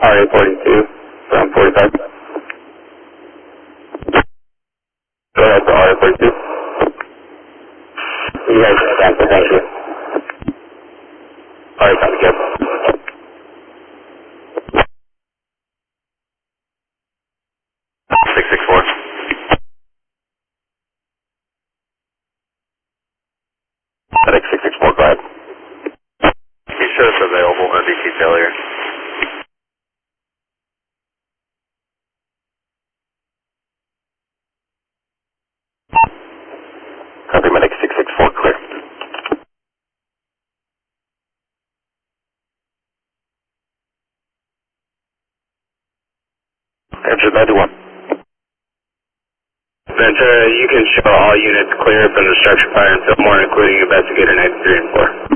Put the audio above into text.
RA42 from 45. Go ahead for RA42. You guys have the answer, thank you. Alright, sounds good. 664. FedEx 664, go ahead. He shows us available NBC failure. Copy, Medic 664, clear. Engine 91. Ventura, you can show all units clear from the structure fire and Fillmore, including Investigator 93 and 4.